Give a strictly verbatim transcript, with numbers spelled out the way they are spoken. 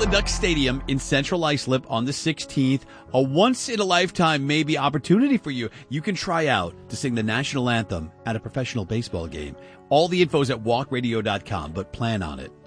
Maryland Duck Stadium in Central Islip on the sixteenth. A once-in-a-lifetime, maybe, opportunity for you. You can try out to sing the national anthem at a professional baseball game. All the info is at walk radio dot com, but plan on it.